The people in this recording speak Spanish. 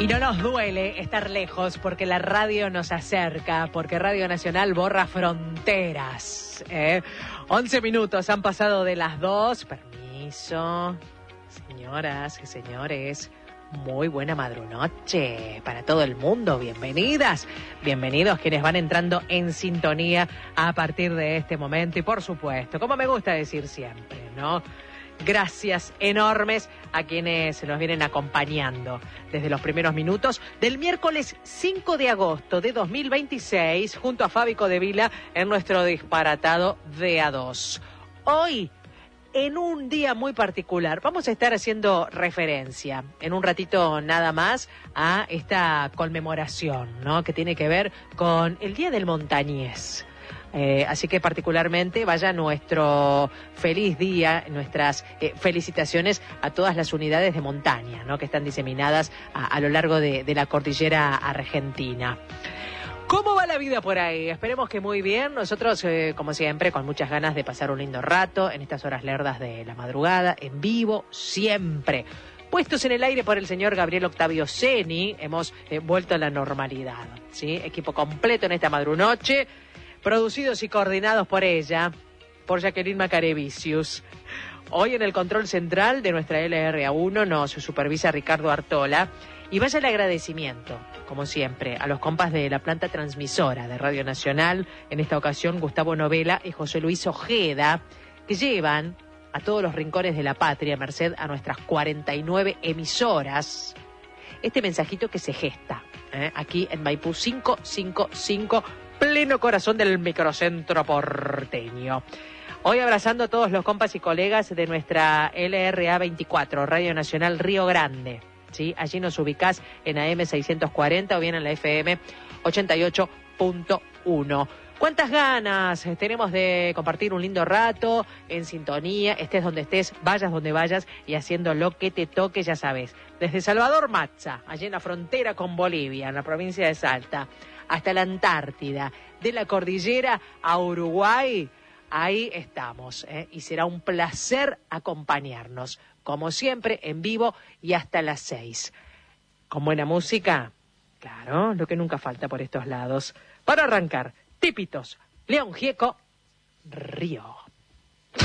Y no nos duele estar lejos porque la radio nos acerca, porque Radio Nacional borra fronteras. 11 minutos han pasado de las 2. Permiso. Señoras y señores, muy buena madrunoche para todo el mundo. Bienvenidas, bienvenidos quienes van entrando en sintonía a partir de este momento. Y por supuesto, como me gusta decir siempre, ¿no? Gracias enormes a quienes nos vienen acompañando desde los primeros minutos del miércoles 5 de agosto de 2026 junto a Fabi Codevila en nuestro disparatado de A2. Hoy, en un día muy particular, vamos a estar haciendo referencia en un ratito nada más a esta conmemoración, ¿no? Que tiene que ver con el Día del Montañés. Así que particularmente vaya nuestro feliz día, nuestras felicitaciones a todas las unidades de montaña, ¿no? Que están diseminadas a lo largo de la cordillera argentina. ¿Cómo va la vida por ahí? Esperemos que muy bien. Nosotros, como siempre, con muchas ganas de pasar un lindo rato en estas horas lerdas de la madrugada, en vivo, siempre. Puestos en el aire por el señor Gabriel Octavio Ceni, hemos vuelto a la normalidad, ¿sí? Equipo completo en esta madrunoche. Producidos y coordinados por ella, por Jacqueline Macarevicius. Hoy en el control central de nuestra LRA1 nos supervisa Ricardo Artola. Y vaya el agradecimiento, como siempre, a los compas de la planta transmisora de Radio Nacional, en esta ocasión Gustavo Novela y José Luis Ojeda, que llevan a todos los rincones de la patria, merced a nuestras 49 emisoras, este mensajito que se gesta, aquí en Maipú 555, pleno corazón del microcentro porteño. Hoy abrazando a todos los compas y colegas de nuestra LRA 24, Radio Nacional Río Grande, ¿sí? Allí nos ubicás en AM 640 o bien en la FM 88.1. ¿Cuántas ganas tenemos de compartir un lindo rato en sintonía? Estés donde estés, vayas donde vayas y haciendo lo que te toque, ya sabes. Desde Salvador Maza, allí en la frontera con Bolivia, en la provincia de Salta, hasta la Antártida, de la cordillera a Uruguay, ahí estamos, y será un placer acompañarnos, como siempre, en vivo y hasta las 6. Con buena música, claro, lo que nunca falta por estos lados. Para arrancar, Típitos, León Gieco, Río.